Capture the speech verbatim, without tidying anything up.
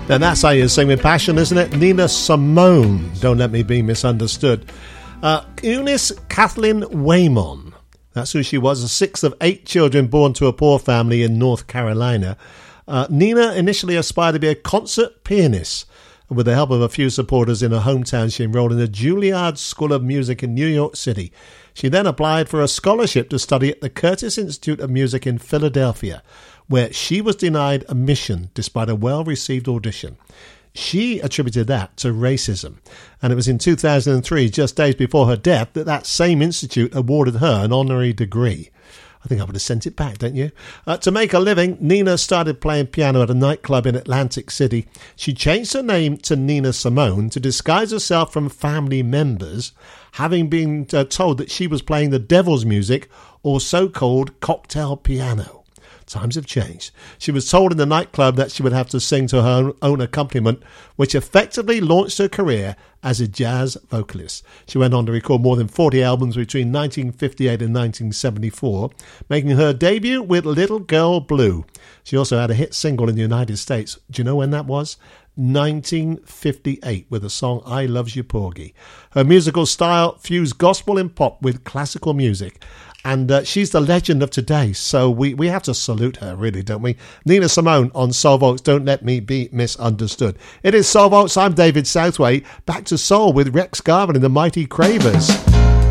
And that's how you sing with passion, isn't it? Nina Simone, Don't Let Me Be Misunderstood. Uh, Eunice Kathleen Waymon, that's who she was, the sixth of eight children born to a poor family in North Carolina. Uh, Nina initially aspired to be a concert pianist. With the help of a few supporters in her hometown, she enrolled in the Juilliard School of Music in New York City. She then applied for a scholarship to study at the Curtis Institute of Music in Philadelphia, where she was denied admission despite a well-received audition. She attributed that to racism, and it was in two thousand three, just days before her death, that that same institute awarded her an honorary degree. I think I would have sent it back, don't you? Uh, to make a living, Nina started playing piano at a nightclub in Atlantic City. She changed her name to Nina Simone to disguise herself from family members, having been uh, told that she was playing the devil's music, or so-called cocktail piano. Times have changed. She was told in the nightclub that she would have to sing to her own, own accompaniment, which effectively launched her career as a jazz vocalist. She went on to record more than forty albums between nineteen fifty-eight and nineteen seventy-four, making her debut with Little Girl Blue. She also had a hit single in the United States. Do you know when that was? nineteen fifty-eight, with the song I Loves You Porgy. Her musical style fused gospel and pop with classical music. And uh, she's the legend of today, so we, we have to salute her, really, don't we? Nina Simone on Soul Vaults, Don't Let Me Be Misunderstood. It is Soul Vaults, I'm David Southway. Back to soul with Rex Garvin and the Mighty Cravers.